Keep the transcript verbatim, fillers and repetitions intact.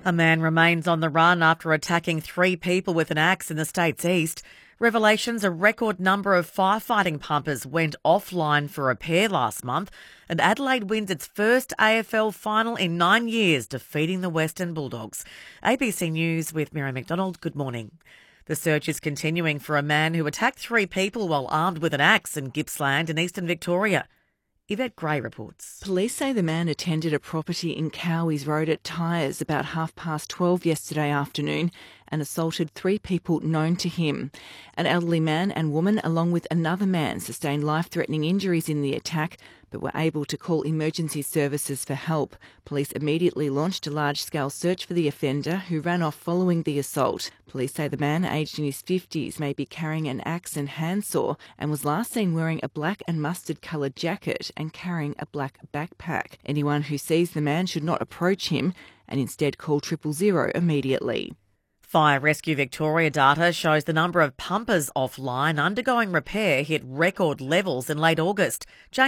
A man remains on the run after attacking three people with an axe in the state's east. Revelations a record number of firefighting pumpers went offline for repair last month, and Adelaide wins its first A F L final in nine years, defeating the Western Bulldogs. A B C News with Mary McDonald. Good morning. The search is continuing for a man who attacked three people while armed with an axe in Gippsland in eastern Victoria. Yvette Gray reports. Police say the man attended a property in Cowies Road at Tyres about half past twelve yesterday afternoon and assaulted three people known to him. An elderly man and woman, along with another man, sustained life-threatening injuries in the attack but were able to call emergency services for help. Police immediately launched a large-scale search for the offender, who ran off following the assault. Police say the man, aged in his fifties, may be carrying an axe and handsaw and was last seen wearing a black and mustard-coloured jacket and carrying a black backpack. Anyone who sees the man should not approach him and instead call triple zero immediately. Fire Rescue Victoria data shows the number of pumpers offline undergoing repair hit record levels in late August. Jane